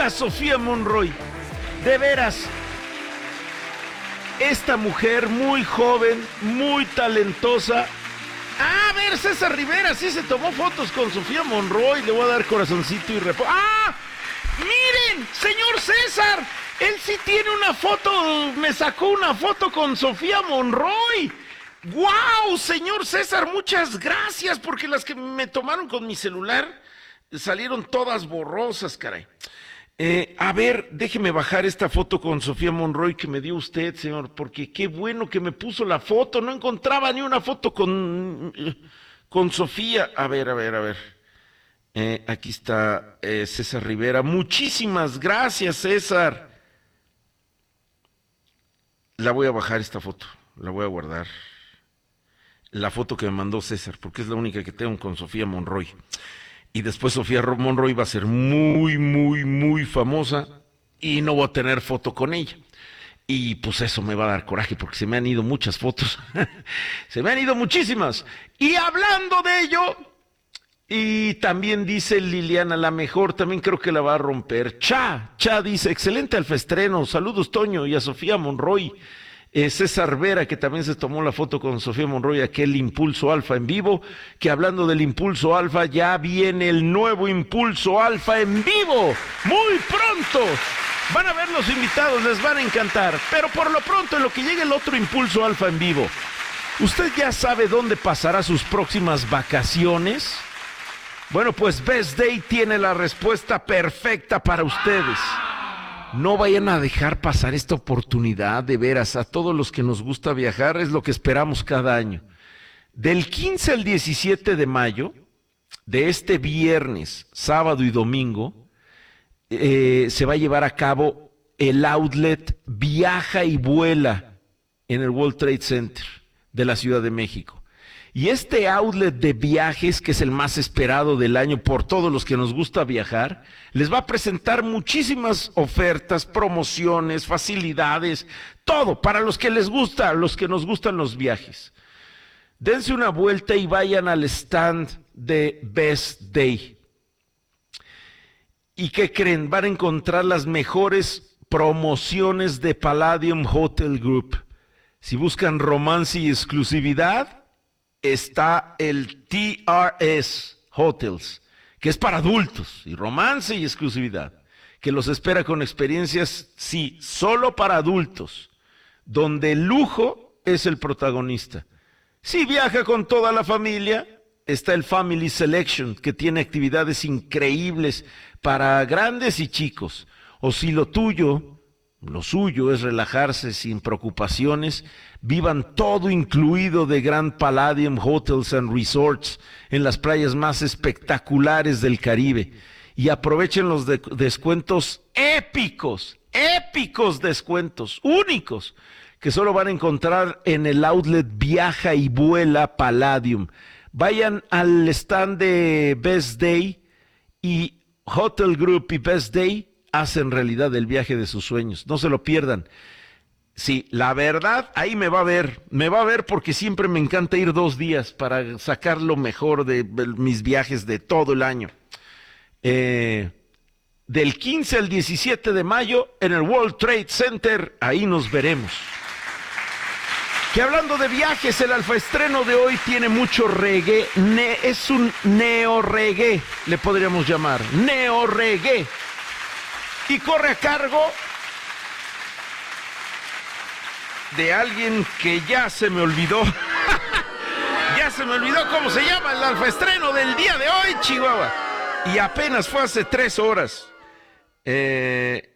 veras, Sofía Monroy, de veras. Esta mujer muy joven, muy talentosa. A ver, César Rivera sí se tomó fotos con Sofía Monroy. Le voy a dar corazoncito y reposo. ¡Ah! ¡Miren, señor César! Él sí tiene una foto, me sacó una foto con Sofía Monroy. ¡Guau, señor César! Muchas gracias, porque las que me tomaron con mi celular salieron todas borrosas, caray. A ver, déjeme bajar esta foto con Sofía Monroy que me dio usted, señor, porque qué bueno que me puso la foto. No encontraba ni una foto con Sofía. A ver. Aquí está César Rivera. Muchísimas gracias, César. La voy a bajar esta foto, la voy a guardar. La foto que me mandó César, porque es la única que tengo con Sofía Monroy. Y después Sofía Monroy va a ser muy famosa y no voy a tener foto con ella. Y pues eso me va a dar coraje porque se me han ido muchas fotos. Se me han ido muchísimas. Y hablando de ello, y también dice Liliana, la mejor, también creo que la va a romper. Cha dice, excelente alfaestreno, saludos Toño y a Sofía Monroy. César Vera, que también se tomó la foto con Sofía Monroy, aquel Impulso Alfa en vivo, que hablando del Impulso Alfa, ya viene el nuevo Impulso Alfa en vivo, muy pronto. Van a ver los invitados, les van a encantar, pero por lo pronto en lo que llegue el otro Impulso Alfa en vivo, ¿usted ya sabe dónde pasará sus próximas vacaciones? Bueno, pues Best Day tiene la respuesta perfecta para ustedes. No vayan a dejar pasar esta oportunidad, de veras, a todos los que nos gusta viajar, es lo que esperamos cada año. Del 15 al 17 de mayo, de este viernes, sábado y domingo, se va a llevar a cabo el outlet Viaja y Vuela en el World Trade Center de la Ciudad de México. Y este outlet de viajes, que es el más esperado del año por todos los que nos gusta viajar, les va a presentar muchísimas ofertas, promociones, facilidades, todo para los que les gusta, los que nos gustan los viajes. Dense una vuelta y vayan al stand de Best Day. ¿Y qué creen? Van a encontrar las mejores promociones de Palladium Hotel Group. Si buscan romance y exclusividad, está el TRS Hotels, que es para adultos, y romance y exclusividad, que los espera con experiencias, sí, solo para adultos, donde el lujo es el protagonista. Si viaja con toda la familia, está el Family Selection, que tiene actividades increíbles para grandes y chicos. O si lo suyo es relajarse sin preocupaciones, vivan todo incluido de Grand Palladium Hotels and Resorts en las playas más espectaculares del Caribe y aprovechen los descuentos épicos descuentos únicos que solo van a encontrar en el outlet Viaja y Vuela Palladium. Vayan al stand de Best Day y Hotel Group y Best Day hacen realidad el viaje de sus sueños. No se lo pierdan. Sí, la verdad, ahí me va a ver porque siempre me encanta ir 2 días para sacar lo mejor de mis viajes de todo el año. Del 15 al 17 de mayo en el World Trade Center, ahí nos veremos. Que hablando de viajes, el alfaestreno de hoy tiene mucho reggae, es un neo-reggae, le podríamos llamar, neo-reggae. Y corre a cargo de alguien que ya se me olvidó. Ya se me olvidó cómo se llama el alfaestreno del día de hoy, Chihuahua. Y apenas fue hace 3 horas. Se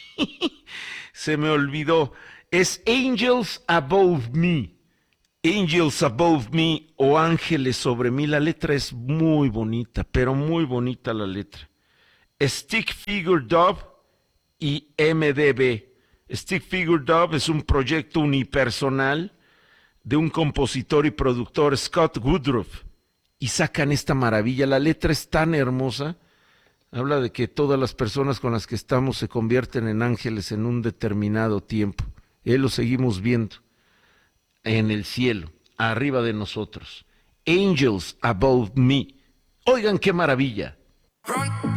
me olvidó. Es Angels Above Me. Angels Above Me o Ángeles sobre mí. La letra es muy bonita, pero muy bonita la letra. Stick Figure Dub y MDB. Stick Figure Dub es un proyecto unipersonal de un compositor y productor, Scott Woodruff, y sacan esta maravilla. La letra es tan hermosa, habla de que todas las personas con las que estamos se convierten en ángeles en un determinado tiempo. Lo seguimos viendo en el cielo, arriba de nosotros. Angels Above Me. Oigan qué maravilla.